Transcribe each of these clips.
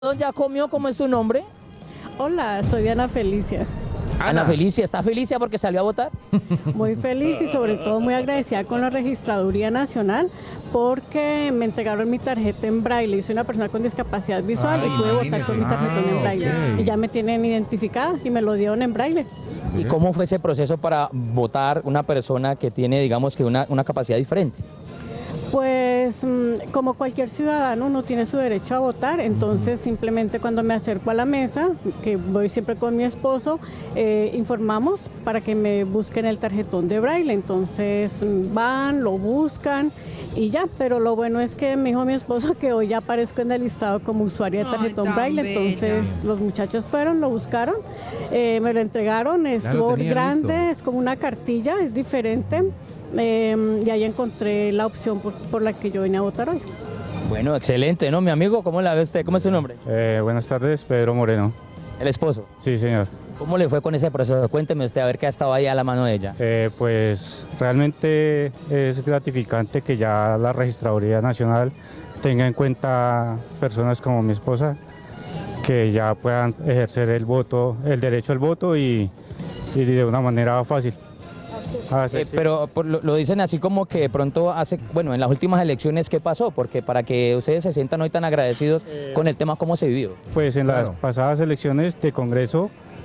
¿Ya comió? ¿Cómo es su nombre? Hola, soy Diana Felicia. Ana Felicia, ¿está Felicia porque salió a votar? Muy feliz y sobre todo muy agradecida con la Registraduría Nacional porque me entregaron mi tarjeta en braille. Yo soy una persona con discapacidad visual y pude votar con mi tarjetón en braille. ok. Y ya me tienen identificada y me lo dieron en braille. ¿Y cómo fue ese proceso para votar una persona que tiene, digamos, que una capacidad diferente? Pues como cualquier ciudadano uno tiene su derecho a votar, entonces simplemente cuando me acerco a la mesa, que voy siempre con mi esposo, informamos para que me busquen el tarjetón de braille, entonces van, lo buscan y ya, pero lo bueno es que me dijo mi esposo que hoy ya aparezco en el listado como usuaria de tarjetón tan braille, bella. entonces los muchachos fueron, lo buscaron, me lo entregaron, estuvo tenía grande, listo. es como una cartilla, es diferente. Y ahí encontré la opción por la que yo vine a votar hoy. Bueno, excelente, ¿no? Mi amigo, ¿cómo la ve usted? ¿Cómo es su nombre? Buenas tardes, Pedro Moreno. El esposo. Sí, señor. ¿Cómo le fue con ese proceso? Cuénteme usted, a ver qué ha estado ahí a la mano de ella. Pues realmente es gratificante que ya la Registraduría Nacional tenga en cuenta personas como mi esposa que ya puedan ejercer el voto, el derecho al voto y de una manera fácil. Pero lo dicen así como que de pronto bueno, en las últimas elecciones, ¿qué pasó? Porque para que ustedes se sientan hoy tan agradecidos con el tema, ¿cómo se vivió? Pues en las Claro. pasadas elecciones de Congreso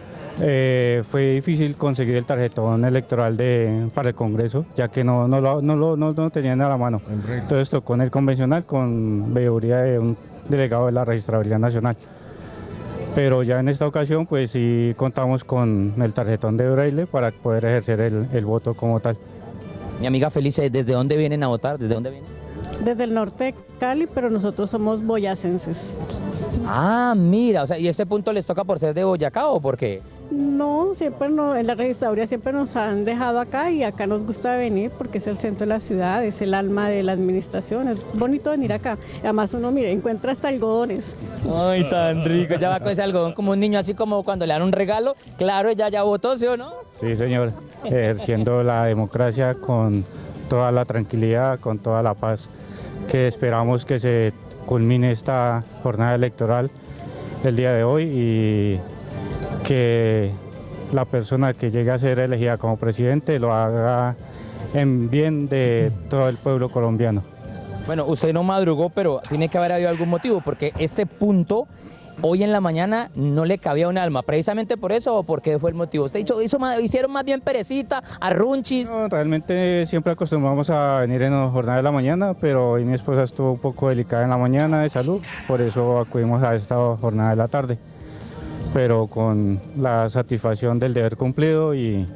fue difícil conseguir el tarjetón electoral para el Congreso, ya que no lo tenían a la mano. En regla. Entonces tocó en el convencional con veeduría de un delegado de la Registraduría Nacional. Pero ya en esta ocasión pues sí contamos con el tarjetón de braille para poder ejercer el voto como tal. Mi amiga Felice, ¿desde dónde vienen a votar? ¿Desde dónde vienen? Desde el norte de Cali, pero nosotros somos boyacenses. Ah, mira, o sea, ¿y este punto les toca por ser de Boyacá o por qué? No, siempre no, en la registraduría siempre nos han dejado acá y acá nos gusta venir porque es el centro de la ciudad, es el alma de la administración, es bonito venir acá. Además uno, mire, encuentra hasta algodones. Ay, tan rico, ya va con ese algodón como un niño, así como cuando le dan un regalo. Claro, ella ya votó, ¿sí o no? Sí, señor, ejerciendo la democracia con toda la tranquilidad, con toda la paz, que esperamos que se culmine esta jornada electoral el día de hoy y que la persona que llegue a ser elegida como presidente lo haga en bien de todo el pueblo colombiano. Bueno, usted no madrugó, pero tiene que haber habido algún motivo, porque este punto, hoy en la mañana, no le cabía un alma. ¿Precisamente por eso o por qué fue el motivo? Usted hicieron más bien perecita, arrunchis. No, realmente siempre acostumbramos a venir en la jornada de la mañana, pero hoy mi esposa estuvo un poco delicada en la mañana de salud, por eso acudimos a esta jornada de la tarde, pero con la satisfacción del deber cumplido y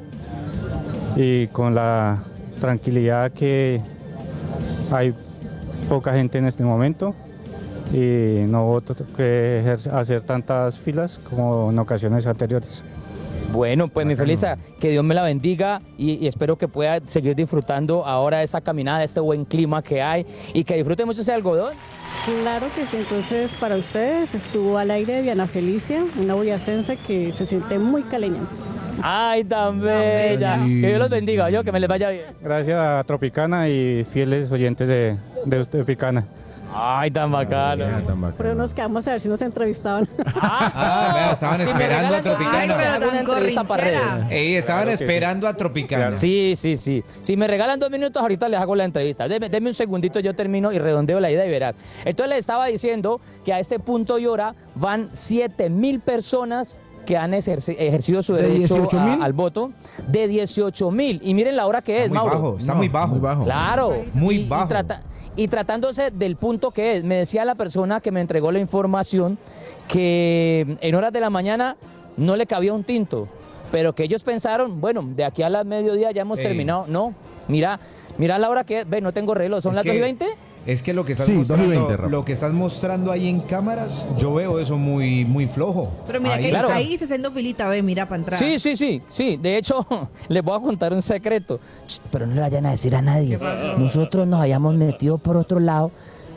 con la tranquilidad que hay poca gente en este momento y no hubo que hacer tantas filas como en ocasiones anteriores. Bueno, pues mi Felisa, que Dios me la bendiga y espero que pueda seguir disfrutando ahora de esta caminada, de este buen clima que hay y que disfrute mucho ese algodón. Claro que sí, entonces para ustedes estuvo al aire Diana Felicia, una boyacense que se siente muy caleña. Ay, tan bella. lindo. Que Dios los bendiga, yo, que me les vaya bien. Gracias a Tropicana y fieles oyentes de Tropicana. Ay, tan bacano. Tan bacano. Pero nos quedamos a ver si nos entrevistaban. Vea, estaban Si me esperando a regalan- Ay, Tropicana. pero hago una entrevista para corrinchera. redes. Estaban Claro que esperando a Tropicana. Sí. Si me regalan 2 minutos, ahorita les hago la entrevista. Deme un segundito, yo termino y redondeo la idea y verás. Entonces les estaba diciendo que a este punto y hora van 7.000 personas que han ejercido su ¿De derecho 18.000? al voto, de 18.000. Y miren la hora que es, Muy Mauro. bajo, está muy bajo. Muy bajo. Claro. Muy Y bajo. y tratándose del punto que es, me decía la persona que me entregó la información que en horas de la mañana no le cabía un tinto, pero que ellos pensaron, bueno, de aquí a las mediodía ya hemos terminado. No, mira la hora que es, ve, no tengo reloj, ¿son Es las que- 2:20? Es que lo que estás Sí, 2:20, mostrando, Rafa. lo que estás mostrando ahí en cámaras, yo veo eso muy, muy flojo. Pero mira, Ahí que Claro. ahí se haciendo filita, ve, mira, para entrar. Sí, de hecho, les voy a contar un secreto, pero no le vayan a decir a nadie. Nosotros nos hayamos metido por otro lado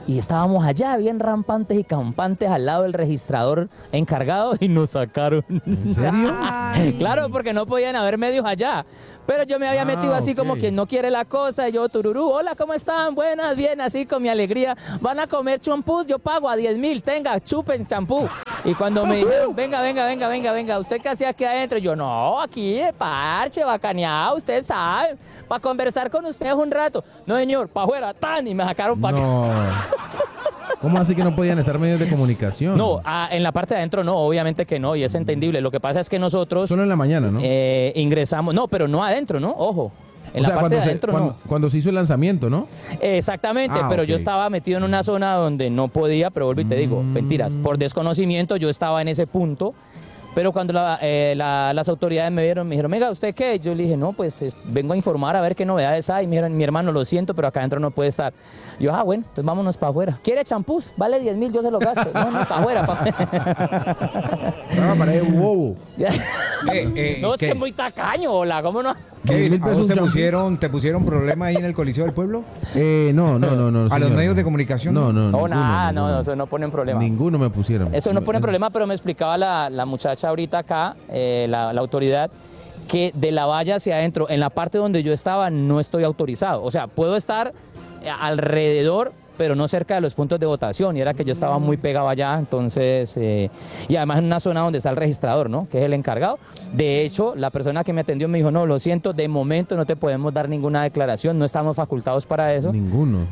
Y estábamos allá bien rampantes y campantes al lado del registrador encargado y nos sacaron. ¿En serio? Claro, porque no podían haber medios allá. Pero yo me había metido así ok. como quien no quiere la cosa. Y yo, tururú, hola, ¿cómo están? Buenas, bien, así con mi alegría. ¿Van a comer champús? Yo pago a 10.000, tenga, chupen champú. Y cuando me dijeron, venga, ¿usted qué hacía aquí adentro? Yo, no, aquí de parche, bacaneado, usted sabe, para conversar con ustedes un rato. No, señor, para afuera, tan, y me sacaron para acá. No. ¿Cómo así que no podían estar medios de comunicación? No, en la parte de adentro no, obviamente que no, y es entendible. Lo que pasa es que nosotros Solo en la mañana, ¿no? ingresamos, no, pero no adentro, ¿no? Ojo. En la parte de adentro no. cuando se hizo el lanzamiento, ¿no? Exactamente, Ah, pero ok. yo estaba metido en una zona donde no podía, pero vuelvo y te digo, mentiras, por desconocimiento yo estaba en ese punto, pero cuando las autoridades me vieron, me dijeron, venga, ¿usted qué? Yo le dije, no, pues vengo a informar a ver qué novedades hay. Me dijeron, mi hermano, lo siento, pero acá adentro no puede estar. Yo, bueno, pues vámonos para afuera. ¿Quiere champús? Vale 10.000, yo se lo gasto. No, para afuera, Estaba para el bobo. No, es que es muy tacaño, hola, ¿cómo no? ¿Qué? 10.000 ¿A pesos vos un champú? te pusieron problema ahí en el Coliseo del Pueblo? No. ¿A los señor. medios de comunicación? No. No, ninguno, nada, no, ninguno. eso no pone un problema. Ninguno me pusieron. Eso no pone problema, pero me explicaba la muchacha ahorita acá, la autoridad, que de la valla hacia adentro, en la parte donde yo estaba, no estoy autorizado. O sea, puedo estar alrededor, pero no cerca de los puntos de votación. Y era que yo estaba muy pegado allá, entonces... y además en una zona donde está el registrador, ¿no? Que es el encargado. De hecho, la persona que me atendió me dijo, no, lo siento, de momento no te podemos dar ninguna declaración, no estamos facultados para eso. Ninguno.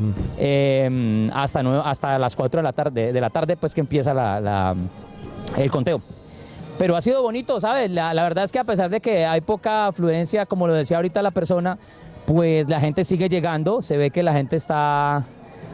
Hasta las 4 de la tarde, pues que empieza el conteo. Pero ha sido bonito, ¿sabes? La verdad es que a pesar de que hay poca afluencia, como lo decía ahorita la persona, pues la gente sigue llegando, se ve que la gente está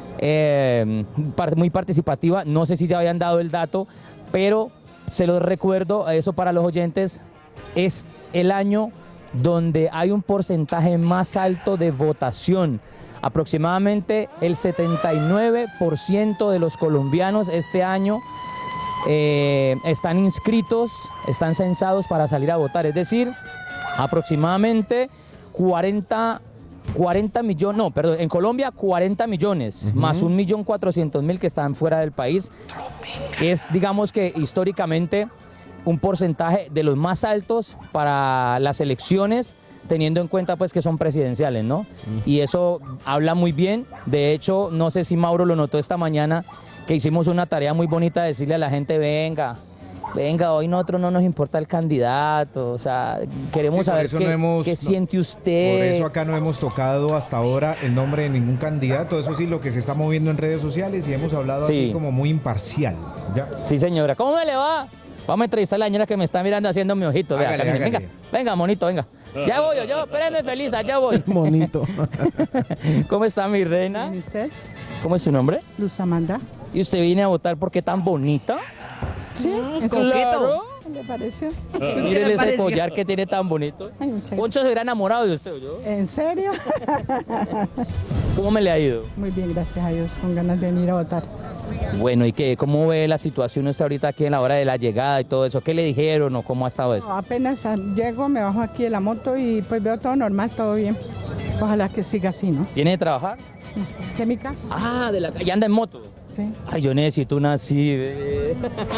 muy participativa. No sé si ya habían dado el dato, pero se los recuerdo, eso para los oyentes, es el año donde hay un porcentaje más alto de votación. Aproximadamente el 79% de los colombianos este año están inscritos, están censados para salir a votar. Es decir, aproximadamente 40 millones, no, perdón, en Colombia 40 millones, más 1.400.000 que están fuera del país. Es, digamos que históricamente, un porcentaje de los más altos para las elecciones, teniendo en cuenta pues que son presidenciales, ¿no? Y eso habla muy bien. De hecho, no sé si Mauro lo notó esta mañana, que hicimos una tarea muy bonita de decirle a la gente, venga, hoy nosotros no nos importa el candidato, o sea, queremos Sí, por saber eso qué siente usted. Por eso acá no hemos tocado hasta ahora el nombre de ningún candidato. Eso sí, lo que se está moviendo en redes sociales, y hemos hablado Sí. así como muy imparcial. ¿Ya? Sí, señora. ¿Cómo me le va? Vamos a entrevistar a la señora que me está mirando haciendo mi ojito. Vea, Hágale, Carmen, hágale. venga, monito, venga. Ya voy yo, espéreme feliz, allá voy. Bonito. ¿Cómo está mi reina? ¿Y usted? ¿Cómo es su nombre? Luz Amanda. ¿Y usted viene a votar porque tan bonita? Sí, Claro. ¿qué le pareció? Mírele ese pareció? collar que tiene tan bonito. Ay, muchas gracias. Poncho se hubiera enamorado de usted, ¿yo? ¿En serio? ¿Cómo me le ha ido? Muy bien, gracias a Dios, con ganas de venir a votar. Bueno, ¿y qué? ¿Cómo ve la situación usted ahorita aquí en la hora de la llegada y todo eso? ¿Qué le dijeron o cómo ha estado eso? No, apenas llego, me bajo aquí de la moto y pues veo todo normal, todo bien. Ojalá que siga así, ¿no? ¿Tiene de trabajar? ¿De mi casa? Ah, y anda en moto. Sí. Ay, yo necesito una así, bebé.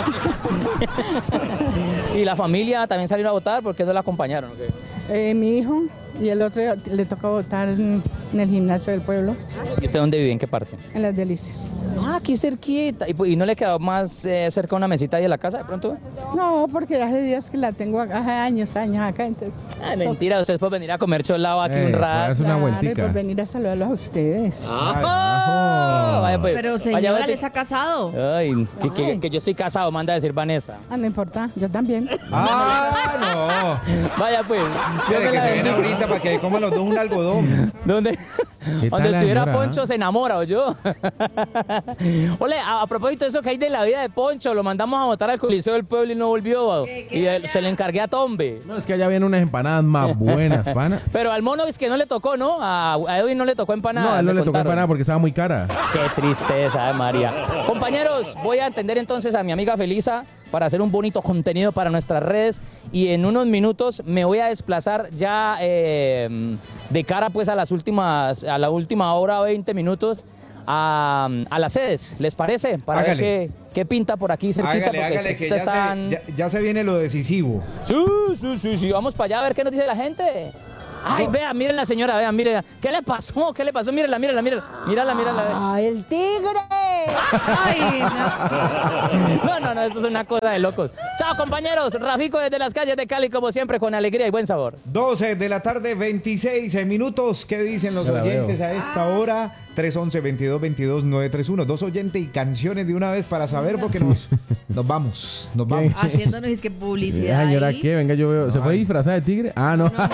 ¿Y la familia también salieron a votar? ¿Por qué no la acompañaron? ¿O qué? Mi hijo y el otro le toca votar en el gimnasio del pueblo, ¿Y usted dónde vive? ¿En qué parte? en Las Delicias. Ah, aquí cerquita. ¿Y no le quedó más cerca una mesita ahí de la casa de pronto? No, porque hace días que la tengo acá, hace años acá, entonces. Ay, mentira, ustedes pueden venir a comer cholado aquí un para rato. eso- una Claro, y vueltica. por venir a saludarlos a ustedes. Ah, vaya, pues. Pero Vaya, señora, vaya, ¿les ha casado? Ay, que yo estoy casado, manda a decir Vanessa. Ah, no importa, yo también. ¡Ah, no! Vaya pues. Dios me Espere, que la se viene bendiga. ahorita para que coman los dos un algodón. ¿Dónde? tal Donde la estuviera señora, Poncho se enamora, ¿o yo? Ole, a propósito de eso que hay de la vida de Poncho, lo mandamos a votar al Coliseo del Pueblo y no volvió. Y se le encargué a Tombe. No, es que allá vienen unas empanadas más buenas, pana. Pero al mono es que no le tocó, ¿no? A Edwin no le tocó empanada. No, a él no me le tocó contaron. empanada porque estaba muy cara. Qué tristeza, María. Compañeros, voy a atender entonces a mi amiga Felisa para hacer un bonito contenido para nuestras redes y en unos minutos me voy a desplazar ya de cara pues a la última hora, 20 minutos, a las sedes, ¿les parece? Para Hágale. ver qué pinta por aquí cerquita. Hágale, que ustedes ya se viene lo decisivo. Sí, vamos para allá a ver qué nos dice la gente. Ay, vea, miren la señora, vea, miren. ¿Qué le pasó? Mírala. ¡Ah, el tigre! Ay, no, esto es una cosa de locos. Chao, compañeros. Rafico desde las calles de Cali, como siempre, con alegría y buen sabor. 12 de la tarde, 26 minutos. ¿Qué dicen los Ya la oyentes veo. a esta hora? 311-2222-931. 2 oyentes y canciones de una vez para saber porque nos vamos. Haciéndonos es que publicidad. Señora, ahí. ¿qué? Venga, yo veo. ¿Se fue disfrazada de tigre? Ah, no. No. Eso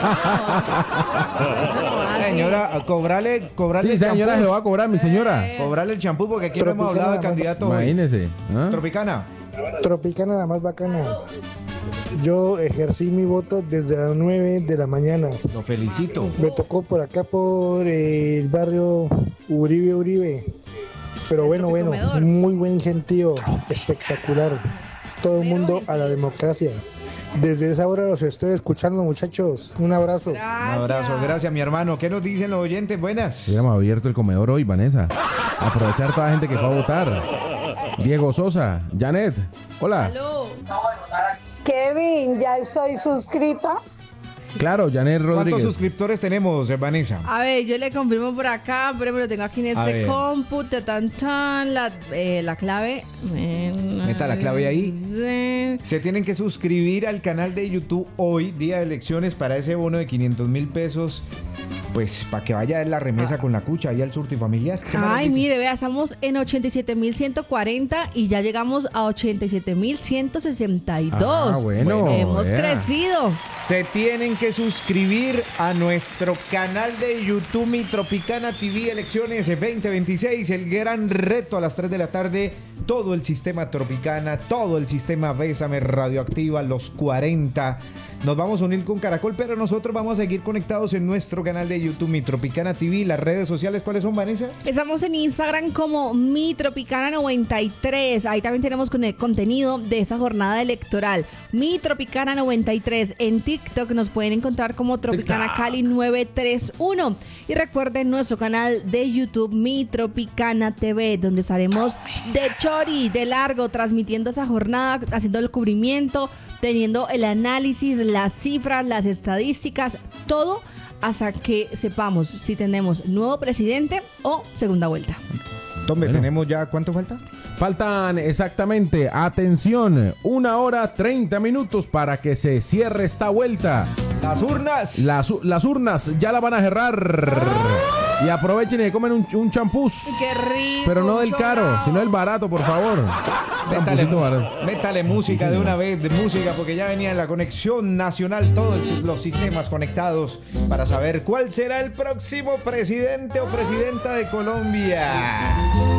no hace. Señora, cobrarle Sí, el señora, champú. se lo va a cobrar, mi señora. Cobrarle el champú porque aquí no hemos hablado de candidato hoy. Imagínese. ¿Ah? Tropicana. Tropicana, la más bacana. Yo ejercí mi voto desde las 9 de la mañana. Lo felicito. Me tocó por acá por el barrio Uribe. Pero bueno, Tropicomedor. muy buen gentío, espectacular. Todo el mundo a la democracia. Desde esa hora los estoy escuchando, muchachos. Un abrazo. Un abrazo, gracias mi hermano. ¿Qué nos dicen los oyentes? Buenas. Hubiéramos abierto el comedor hoy, Vanessa. Aprovechar toda la gente que fue a votar. Diego Sosa, Janet. Hola. Aló. Kevin, ya estoy suscrita. Claro, Janet ¿Cuántos Rodríguez. suscriptores tenemos, Vanessa? A ver, yo le confirmo por acá, pero me lo tengo aquí en A este ver. cómputo, la clave. Meta la clave ahí. Se tienen que suscribir al canal de YouTube hoy, día de elecciones, para ese bono de 500.000 pesos. Pues para que vaya la remesa con la cucha ahí al surtifamiliar. ¿Qué más Ay, nos dice? mire, vea, estamos en 87.140 y ya llegamos a 87.162. Ah, bueno, Hemos vea. crecido. Se tienen que suscribir a nuestro canal de YouTube, Mi Tropicana TV Elecciones 2026. El gran reto a las 3 de la tarde. Todo el sistema Tropicana, todo el sistema Bésame Radioactiva, los 40. Nos vamos a unir con Caracol, pero nosotros vamos a seguir conectados en nuestro canal de YouTube, Mi Tropicana TV. Las redes sociales, ¿cuáles son, Vanessa? Estamos en Instagram como Mi Tropicana 93. Ahí también tenemos contenido de esa jornada electoral. Mi Tropicana 93. En TikTok nos pueden encontrar como Tropicana Cali 931. Y recuerden nuestro canal de YouTube, Mi Tropicana TV, donde estaremos de chori, de largo, transmitiendo esa jornada, haciendo el cubrimiento, teniendo el análisis, las cifras, las estadísticas, todo hasta que sepamos si tenemos nuevo presidente o segunda vuelta. Tombe, Bueno. ¿tenemos ya cuánto falta? Faltan exactamente, atención, 1 hora 30 minutos para que se cierre esta vuelta. Las urnas. Las urnas ya la van a cerrar. Y aprovechen y comen un champús. ¡Qué rico! Pero no del chorao! caro, sino del barato, por favor. Champucito barato. Métale música Sí, de señor. una vez, de música, porque ya venía en la conexión nacional todos los sistemas conectados para saber cuál será el próximo presidente o presidenta de Colombia.